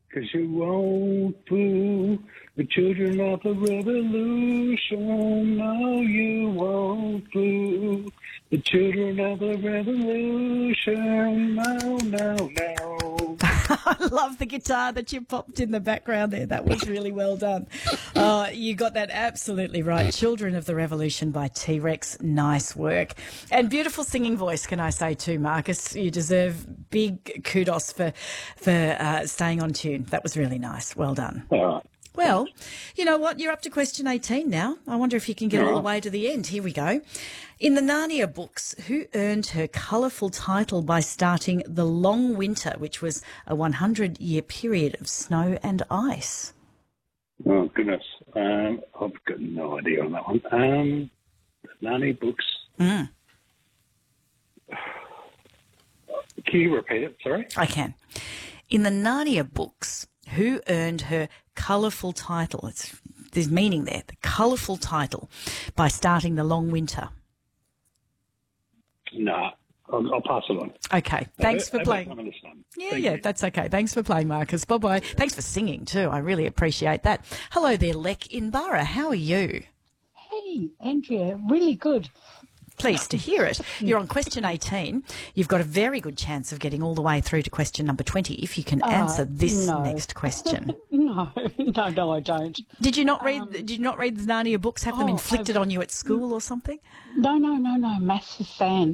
'cause you won't fool the children of the revolution. No, you won't fool the children of the revolution. No, no, no. I love the guitar that you popped in the background there. That was really well done. You got that absolutely right. Children of the Revolution by T-Rex. Nice work. And beautiful singing voice, can I say too, Marcus. You deserve big kudos for staying on tune. That was really nice. Well done. All right. Well, you know what? You're up to question 18 now. I wonder if you can get all the way to the end. Here we go. In the Narnia books, who earned her colourful title by starting the Long Winter, which was a 100-year period of snow and ice? Oh, goodness. I've got no idea on that one. The Narnia books. Mm. Can you repeat it? Sorry? I can. In the Narnia books, who earned her colourful title? There's meaning there. The colourful title by starting the Long Winter. Nah, I'll pass it on. Okay, thanks for playing. Thank you. That's okay. Thanks for playing, Marcus. Bye-bye. Thanks for singing too. I really appreciate that. Hello there, Lek in Barra. How are you? Hey, Andrea, really good. Pleased to hear it. You're on question 18. You've got a very good chance of getting all the way through to question number 20 if you can answer this next question. No, I don't. Did you not read the Narnia books? Have them inflicted on you at school or something? No, massive fan.